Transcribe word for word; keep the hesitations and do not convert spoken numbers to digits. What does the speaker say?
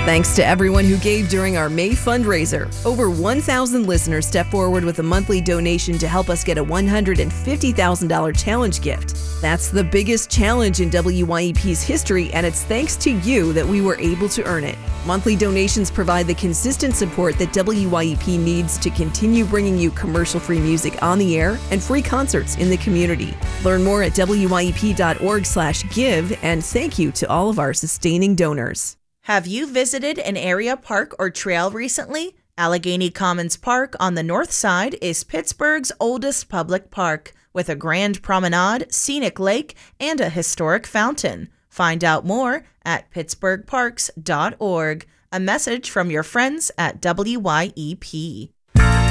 Thanks to everyone who gave during our May fundraiser. Over one thousand listeners stepped forward with a monthly donation to help us get a one hundred fifty thousand dollars challenge gift. That's the biggest challenge in W Y E P's history, and it's thanks to you that we were able to earn it. Monthly donations provide the consistent support that W Y E P needs to continue bringing you commercial-free music on the air and free concerts in the community. Learn more at W Y E P dot org slash give, and thank you to all of our sustaining donors. Have you visited an area park or trail recently? Allegheny Commons Park on the north side is Pittsburgh's oldest public park, with a grand promenade, scenic lake, and a historic fountain. Find out more at pittsburgh parks dot org. A message from your friends at W Y E P.